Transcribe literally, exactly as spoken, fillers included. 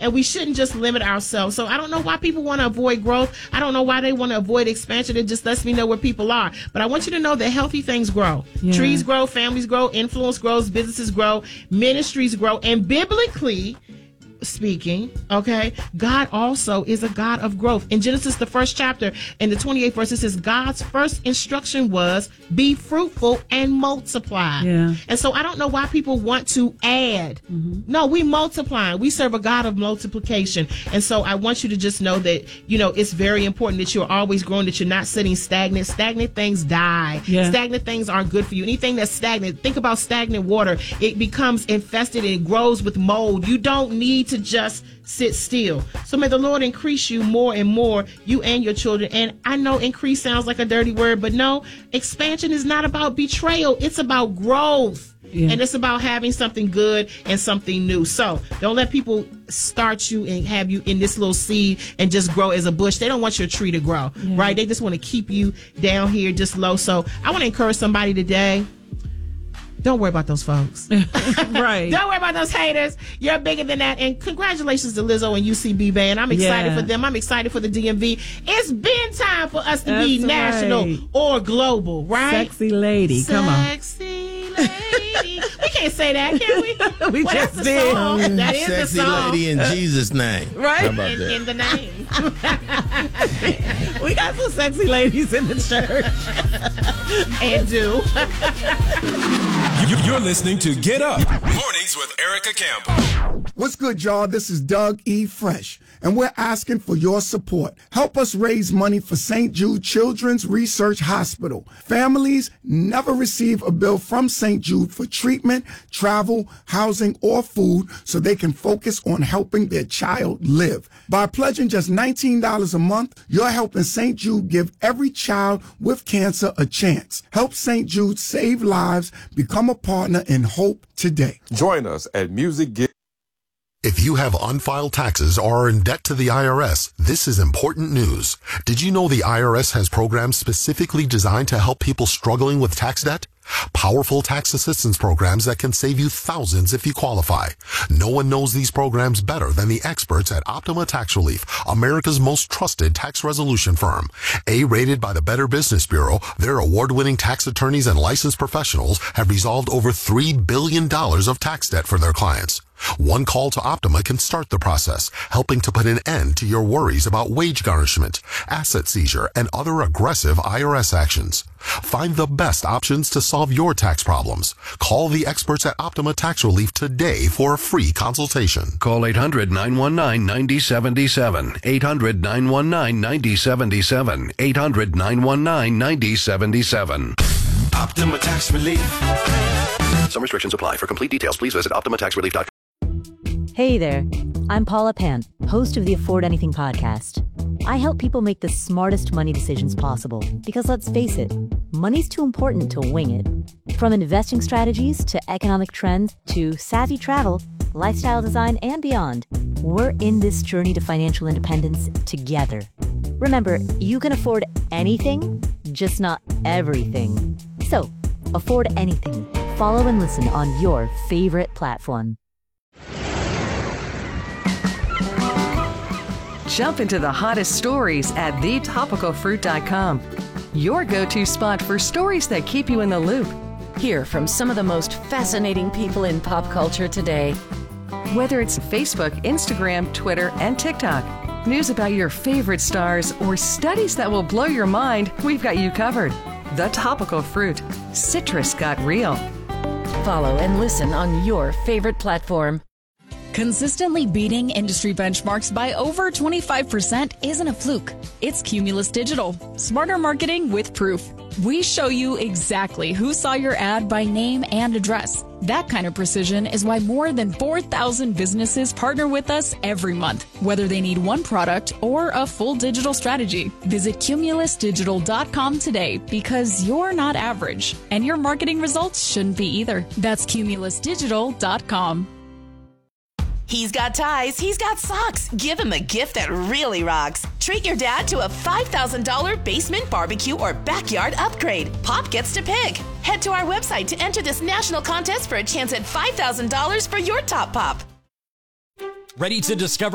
and we shouldn't just limit ourselves. So I don't know why people want to avoid growth. I don't know why they want to avoid expansion. It just lets me know where people are. But I want you to know that healthy things grow. Yeah. Trees grow, families grow, influence grows, businesses grow, ministries grow, and biblically speaking, okay, God also is a God of growth. In Genesis, the first chapter, in the twenty-eighth verse, it says God's first instruction was be fruitful and multiply. Yeah. And so I don't know why people want to add. Mm-hmm. No, we multiply. We serve a God of multiplication. And so I want you to just know that, you know, it's very important that you're always growing, that you're not sitting stagnant. Stagnant things die. Yeah. Stagnant things aren't good for you. Anything that's stagnant, think about stagnant water. It becomes infested and it grows with mold. You don't need to just sit still. So may the Lord increase you more and more, you and your children. And I know increase sounds like a dirty word, but no, expansion is not about betrayal. It's about growth. Yeah. And it's about having something good and something new. So don't let people start you and have you in this little seed and just grow as a bush. They don't want your tree to grow, yeah. right? They just want to keep you down here just low. So I want to encourage somebody today. Don't worry about those folks. Right. Don't worry about those haters. You're bigger than that. And congratulations to Lizzo and U C B Band. I'm excited yeah. for them. I'm excited for the D M V. It's been time for us to That's be national right. or global, right? Sexy lady. Come on. Sexy lady. We can't say that, can we? we well, just that's the did. song. That is Sexy the song. lady in Jesus' name. Right? How about in, that? in the name. We got some sexy ladies in the church. And do. You're listening to Get Up Mornings with Erica Campbell. What's good, y'all? This is Doug E. Fresh, and we're asking for your support. Help us raise money for Saint Jude Children's Research Hospital. Families never receive a bill from Saint Jude for treatment, travel, housing, or food, so they can focus on helping their child live. By pledging just nineteen dollars a month, you're helping Saint Jude give every child with cancer a chance. Help Saint Jude save lives. Become a partner in hope today. Join us at Music Get. If you have unfiled taxes or are in debt to the I R S, this is important news. Did you know the I R S has programs specifically designed to help people struggling with tax debt? Powerful tax assistance programs that can save you thousands if you qualify. No one knows these programs better than the experts at Optima Tax Relief, America's most trusted tax resolution firm. A-rated by the Better Business Bureau, their award-winning tax attorneys and licensed professionals have resolved over three billion dollars of tax debt for their clients. One call to Optima can start the process, helping to put an end to your worries about wage garnishment, asset seizure, and other aggressive I R S actions. Find the best options to solve your tax problems. Call the experts at Optima Tax Relief today for a free consultation. Call eight hundred, nine one nine, nine zero seven seven. eight hundred, nine one nine, nine zero seven seven. eight hundred, nine one nine, nine zero seven seven. Optima Tax Relief. Some restrictions apply. For complete details, please visit optima tax relief dot com. Hey there, I'm Paula Pan, host of the Afford Anything podcast. I help people make the smartest money decisions possible because let's face it, money's too important to wing it. From investing strategies to economic trends to savvy travel, lifestyle design, and beyond, we're in this journey to financial independence together. Remember, you can afford anything, just not everything. So, afford anything. Follow and listen on your favorite platform. Jump into the hottest stories at the topical fruit dot com. Your go-to spot for stories that keep you in the loop. Hear from some of the most fascinating people in pop culture today. Whether it's Facebook, Instagram, Twitter, and TikTok, news about your favorite stars, or studies that will blow your mind, we've got you covered. The Topical Fruit. Citrus got real. Follow and listen on your favorite platform. Consistently beating industry benchmarks by over twenty-five percent isn't a fluke. It's Cumulus Digital. Smarter marketing with proof. We show you exactly who saw your ad by name and address. That kind of precision is why more than four thousand businesses partner with us every month, whether they need one product or a full digital strategy. Visit cumulus digital dot com today because you're not average, and your marketing results shouldn't be either. That's cumulus digital dot com. He's got ties, he's got socks. Give him a gift that really rocks. Treat your dad to a five thousand dollars basement barbecue or backyard upgrade. Pop gets to pick. Head to our website to enter this national contest for a chance at five thousand dollars for your top pop. Ready to discover